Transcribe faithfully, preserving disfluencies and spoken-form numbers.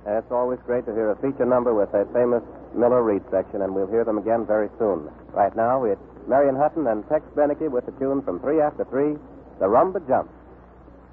And it's always great to hear a feature number with a famous Miller Reed section, and we'll hear them again very soon. Right now, it's Marion Hutton and Tex Beneke with the tune from Three After Three, The Rumba Jump.